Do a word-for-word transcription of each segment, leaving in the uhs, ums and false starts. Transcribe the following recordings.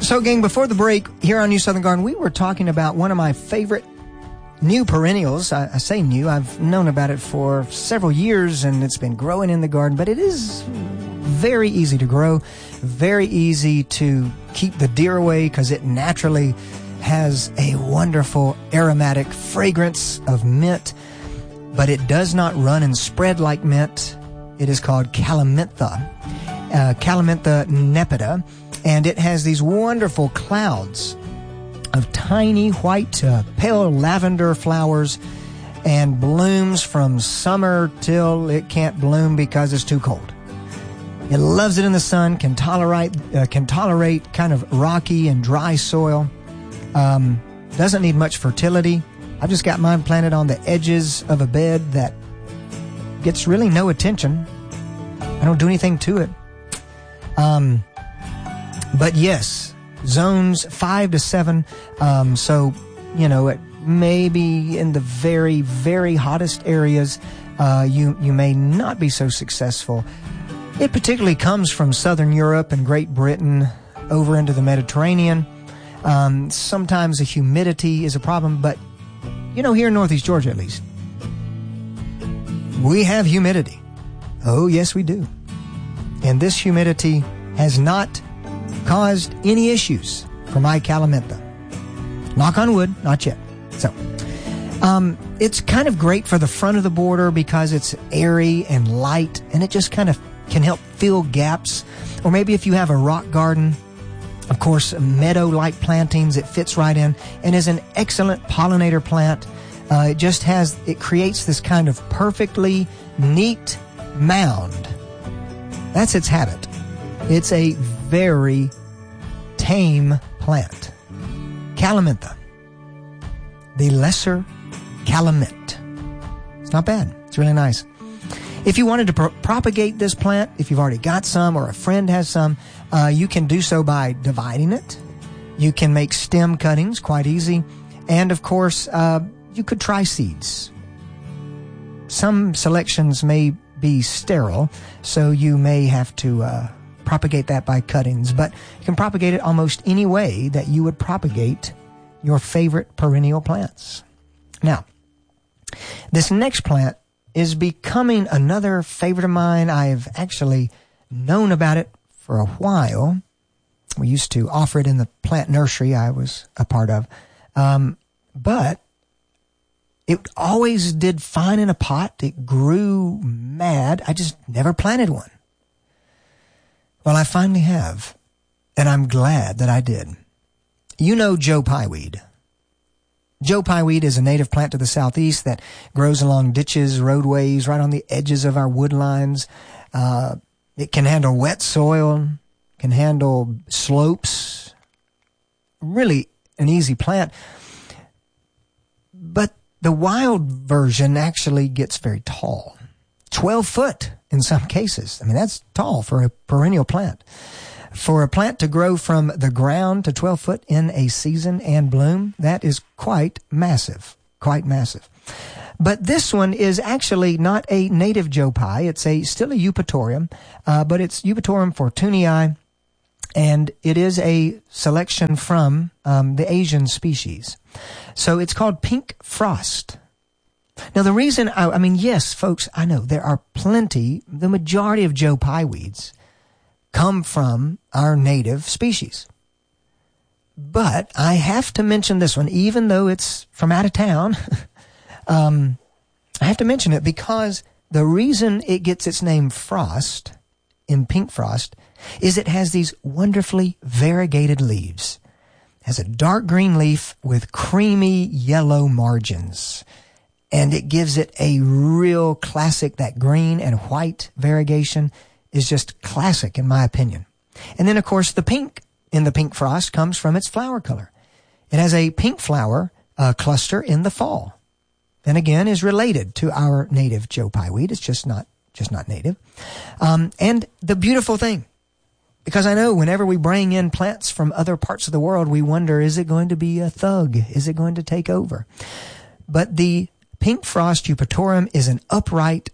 So, gang, before the break, here on New Southern Garden, we were talking about one of my favorite new perennials. I, I say new. I've known about it for several years, and it's been growing in the garden, but it is very easy to grow, very easy to keep the deer away because it naturally has a wonderful aromatic fragrance of mint, but it does not run and spread like mint. It is called Calamintha, uh, Calamintha nepida, and it has these wonderful clouds of tiny white, uh, pale lavender flowers and blooms from summer till it can't bloom because it's too cold. It loves it in the sun, can tolerate uh, can tolerate kind of rocky and dry soil. Um, doesn't need much fertility. I've just got mine planted on the edges of a bed that gets really no attention. I don't do anything to it. Um, but yes, zones five to seven. Um, so, you know, it maybe in the very, very hottest areas, uh, you, you may not be so successful. It particularly comes from Southern Europe and Great Britain over into the Mediterranean. Um, sometimes the humidity is a problem, but, you know, here in Northeast Georgia at least, we have humidity. Oh, yes, we do. And this humidity has not caused any issues for my Calamintha. Knock on wood, not yet. So, um, it's kind of great for the front of the border because it's airy and light, and it just kind of can help fill gaps. Or maybe if you have a rock garden, of course, meadow-like plantings, it fits right in and is an excellent pollinator plant. Uh, it just has, it creates this kind of perfectly neat mound. That's its habit. It's a very tame plant. Calamintha. The lesser calamint. It's not bad. It's really nice. If you wanted to pro- propagate this plant, if you've already got some or a friend has some, uh, you can do so by dividing it. You can make stem cuttings, quite easy. And of course, uh, you could try seeds. Some selections may be sterile, so you may have to uh, propagate that by cuttings, but you can propagate it almost any way that you would propagate your favorite perennial plants. Now, this next plant is becoming another favorite of mine. I've actually known about it for a while. We used to offer it in the plant nursery I was a part of. Um, but it always did fine in a pot. It grew mad. I just never planted one. Well, I finally have, and I'm glad that I did. You know Joe Pyeweed. Joe Pyeweed is a native plant to the southeast that grows along ditches, roadways, right on the edges of our wood lines. Uh, it can handle wet soil, can handle slopes. Really an easy plant. But the wild version actually gets very tall. twelve foot in some cases. I mean, that's tall for a perennial plant. For a plant to grow from the ground to twelve foot in a season and bloom, that is quite massive, quite massive. But this one is actually not a native Joe Pye. It's a still a Eupatorium, uh, but it's Eupatorium fortunei, and it is a selection from um, the Asian species. So it's called Pink Frost. Now, the reason, I, I mean, yes, folks, I know there are plenty, the majority of Joe Pye weeds come from our native species. But I have to mention this one, even though it's from out of town. um, I have to mention it because the reason it gets its name Frost in Pink Frost is it has these wonderfully variegated leaves. It has a dark green leaf with creamy yellow margins. And it gives it a real classic, that green and white variegation is just classic in my opinion. And then, of course, the pink in the Pink Frost comes from its flower color. It has a pink flower uh, cluster in the fall. Then again, is related to our native Joe Pye weed. It's just not just not native. Um, and the beautiful thing, because I know whenever we bring in plants from other parts of the world, we wonder, is it going to be a thug? Is it going to take over? But the Pink Frost Eupatorium is an upright,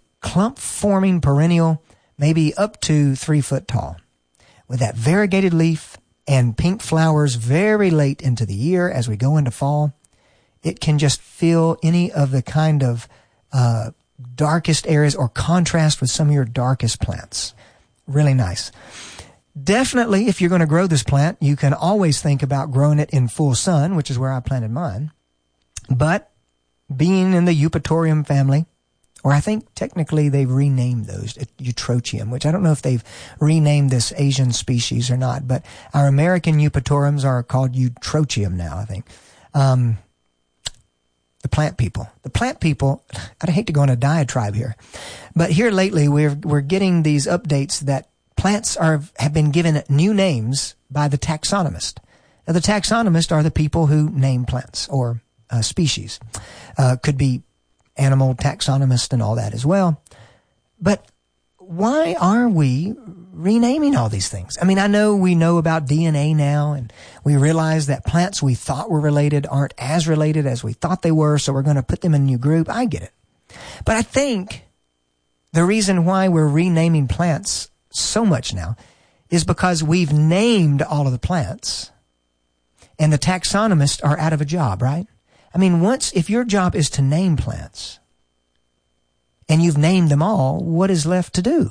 clump-forming perennial, maybe up to three foot tall, with that variegated leaf and pink flowers very late into the year as we go into fall, it can just fill any of the kind of uh, darkest areas or contrast with some of your darkest plants. Really nice. Definitely, if you're going to grow this plant, you can always think about growing it in full sun, which is where I planted mine. But being in the Eupatorium family, or I think technically they've renamed those, Eutrochium, which I don't know if they've renamed this Asian species or not, but our American Eupatoriums are called Eutrochium now, I think. Um, the plant people. The plant people, I'd hate to go on a diatribe here, but here lately we're we're getting these updates that plants are have been given new names by the taxonomist. Now, the taxonomists are the people who name plants or uh, species. Uh, could be animal taxonomist and all that as well. But why are we renaming all these things? I mean, I know we know about D N A now, and we realize that plants we thought were related aren't as related as we thought they were, so we're going to put them in a new group. I get it. But I think the reason why we're renaming plants so much now is because we've named all of the plants, and the taxonomists are out of a job, right? I mean, once, if your job is to name plants, and you've named them all, what is left to do?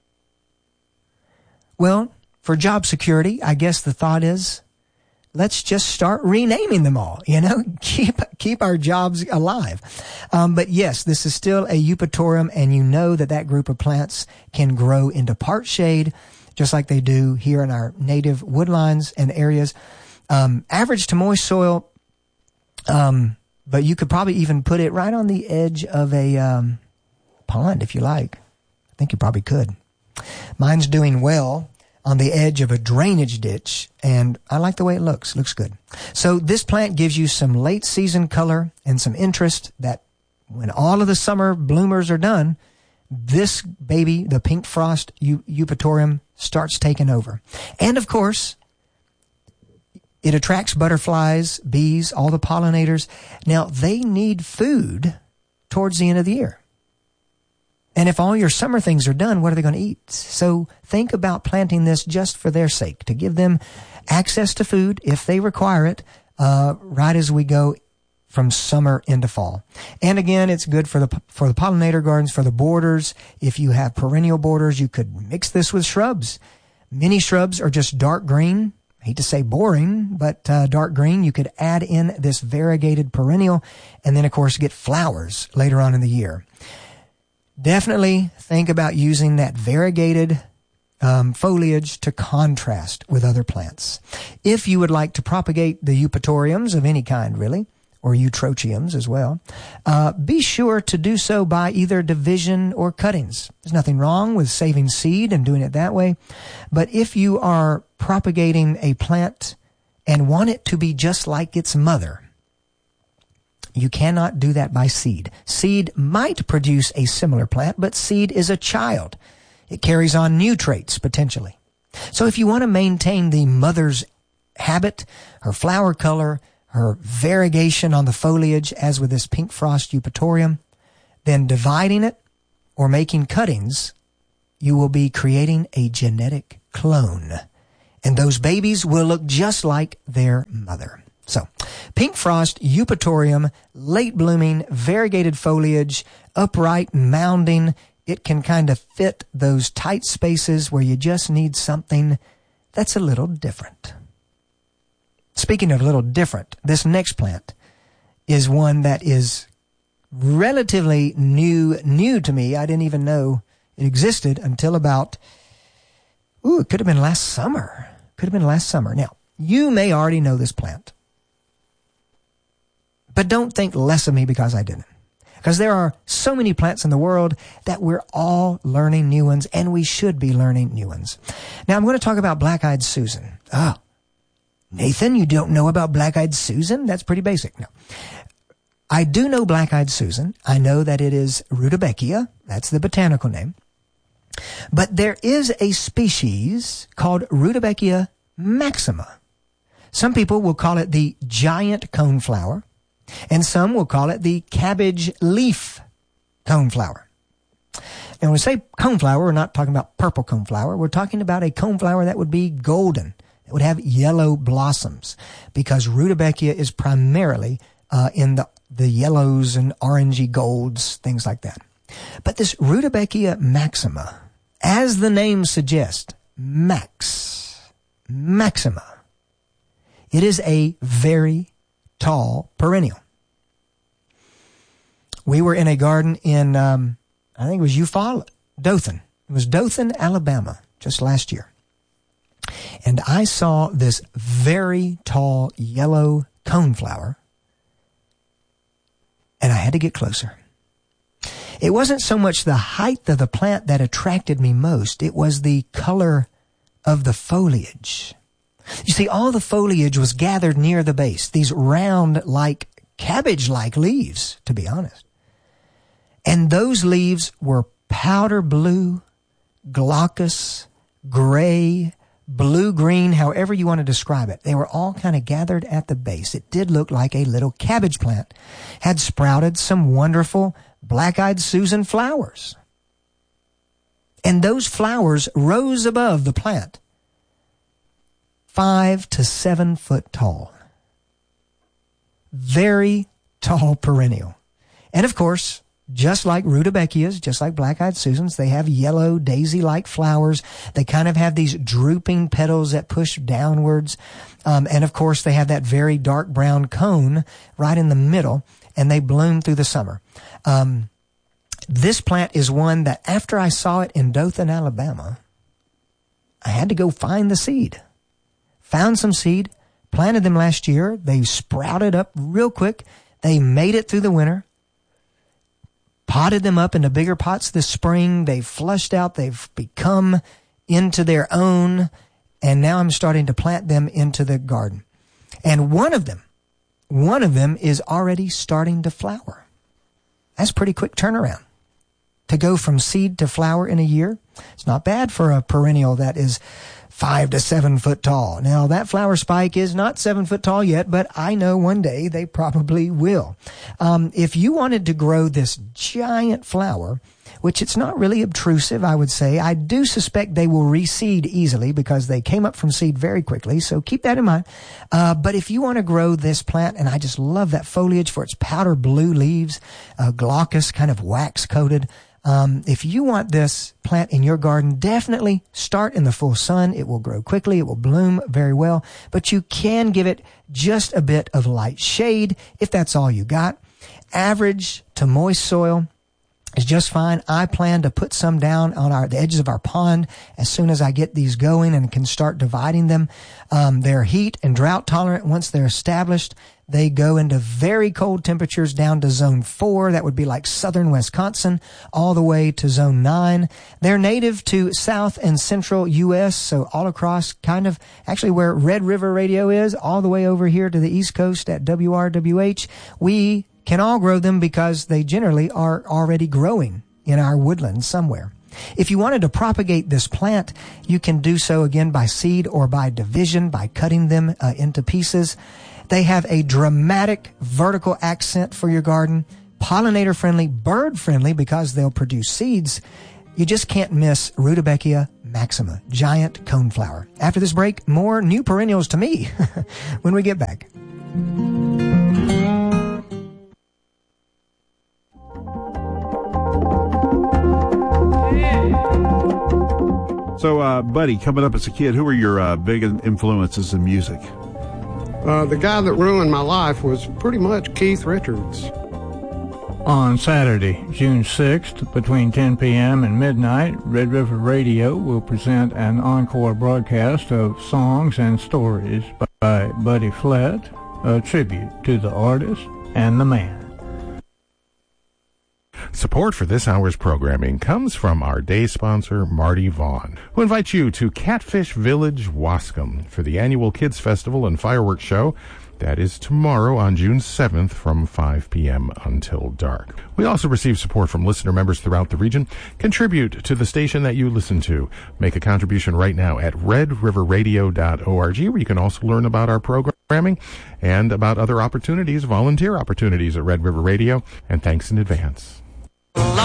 Well, for job security, I guess the thought is, let's just start renaming them all, you know, keep keep our jobs alive. Um, but yes, this is still a Eupatorium, and you know that that group of plants can grow into part shade, just like they do here in our native woodlines and areas. Um, average to moist soil, um, but you could probably even put it right on the edge of a um, pond if you like. I think you probably could. Mine's doing well on the edge of a drainage ditch, and I like the way it looks. Looks good. So this plant gives you some late season color and some interest that when all of the summer bloomers are done, this baby, the pink frost Eupatorium, starts taking over. And of course, it attracts butterflies, bees, all the pollinators. Now, they need food towards the end of the year. And if all your summer things are done, what are they going to eat? So think about planting this just for their sake, to give them access to food if they require it, uh, right as we go from summer into fall. And again, it's good for the for the pollinator gardens, for the borders. If you have perennial borders, you could mix this with shrubs. Many shrubs are just dark green. I hate to say boring, but uh, dark green. You could add in this variegated perennial and then, of course, get flowers later on in the year. Definitely think about using that variegated um, foliage to contrast with other plants. If you would like to propagate the Eupatoriums of any kind, really, or Eutrochiums as well, uh, be sure to do so by either division or cuttings. There's nothing wrong with saving seed and doing it that way. But if you are propagating a plant and want it to be just like its mother, you cannot do that by seed. Seed might produce a similar plant, but seed is a child. It carries on new traits, potentially. So if you want to maintain the mother's habit, her flower color, her variegation on the foliage, as with this pink frost Eupatorium, then dividing it or making cuttings, you will be creating a genetic clone. And those babies will look just like their mother. So, pink frost, Eupatorium, late blooming, variegated foliage, upright and mounding. It can kind of fit those tight spaces where you just need something that's a little different. Speaking of a little different, this next plant is one that is relatively new, new to me. I didn't even know it existed until about, ooh, it could have been last summer. Could have been last summer. Now, you may already know this plant. But don't think less of me because I didn't. Because there are so many plants in the world that we're all learning new ones, and we should be learning new ones. Now, I'm going to talk about Black-Eyed Susan. Oh, Nathan, you don't know about Black-Eyed Susan? That's pretty basic. No. I do know Black-Eyed Susan. I know that it is Rudbeckia. That's the botanical name. But there is a species called Rudbeckia maxima. Some people will call it the giant coneflower. And some will call it the cabbage leaf coneflower. And when we say coneflower, we're not talking about purple coneflower. We're talking about a coneflower that would be golden, that would have yellow blossoms, because Rudbeckia is primarily uh, in the, the yellows and orangey golds, things like that. But this Rudbeckia maxima, as the name suggests, max, maxima, it is a very tall perennial. We were in a garden in, um, I think it was Eufaula, Dothan. It was Dothan, Alabama, just last year. And I saw this very tall yellow coneflower, and I had to get closer. It wasn't so much the height of the plant that attracted me most. It was the color of the foliage. You see, all the foliage was gathered near the base, these round-like, cabbage-like leaves, to be honest. And those leaves were powder blue, glaucous, gray, blue-green, however you want to describe it. They were all kind of gathered at the base. It did look like a little cabbage plant had sprouted some wonderful black-eyed Susan flowers. And those flowers rose above the plant, five to seven foot tall. Very tall perennial. And of course, just like Rudbeckias, just like black-eyed Susans, they have yellow daisy-like flowers. They kind of have these drooping petals that push downwards. Um, and of course, they have that very dark brown cone right in the middle, and they bloom through the summer. Um, this plant is one that after I saw it in Dothan, Alabama, I had to go find the seed. Found some seed, planted them last year. They sprouted up real quick. They made it through the winter. Potted them up into bigger pots this spring. They've flushed out. They've become into their own. And now I'm starting to plant them into the garden. And one of them, one of them is already starting to flower. That's a pretty quick turnaround. To go from seed to flower in a year, it's not bad for a perennial that is five to seven foot tall. Now, that flower spike is not seven foot tall yet, but I know one day they probably will. Um, if you wanted to grow this giant flower, which it's not really obtrusive, I would say, I do suspect they will reseed easily because they came up from seed very quickly, so keep that in mind. Uh, but if you want to grow this plant, and I just love that foliage for its powder blue leaves, uh, glaucous, kind of wax-coated, Um, if you want this plant in your garden, definitely start in the full sun. It will grow quickly. It will bloom very well, but you can give it just a bit of light shade if that's all you got. Average to moist soil is just fine. I plan to put some down on our, the edges of our pond as soon as I get these going and can start dividing them. Um, they're heat and drought tolerant. Once they're established, they go into very cold temperatures down to zone four. That would be like southern Wisconsin, all the way to zone nine. They're native to South and Central U S, so all across kind of actually where Red River Radio is, all the way over here to the East Coast at W R W H. We can all grow them because they generally are already growing in our woodlands somewhere. If you wanted to propagate this plant, you can do so again by seed or by division, by cutting them uh, into pieces. They have a dramatic vertical accent for your garden, pollinator friendly, bird friendly because they'll produce seeds. You just can't miss Rudbeckia maxima, giant coneflower. After this break, more new perennials to me when we get back. So, uh, Buddy, coming up as a kid, who were your uh, big influences in music? Uh, the guy that ruined my life was pretty much Keith Richards. On Saturday, June sixth, between ten p.m. and midnight, Red River Radio will present an encore broadcast of songs and stories by Buddy Flett, a tribute to the artist and the man. Support for this hour's programming comes from our day sponsor, Marty Vaughn, who invites you to Catfish Village, Wascom for the annual Kids Festival and Fireworks Show. That is tomorrow on June seventh from five p.m. until dark. We also receive support from listener members throughout the region. Contribute to the station that you listen to. Make a contribution right now at red river radio dot org, where you can also learn about our programming and about other opportunities, volunteer opportunities at Red River Radio. And thanks in advance.